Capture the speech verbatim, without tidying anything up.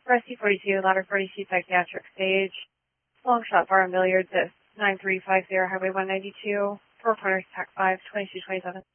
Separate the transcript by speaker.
Speaker 1: Rescue forty-two, ladder forty-two, psychiatric stage. Long shot bar and billiards at nine three five zero Highway one ninety-two. Four corners, T A C five, twenty-two twenty-seven.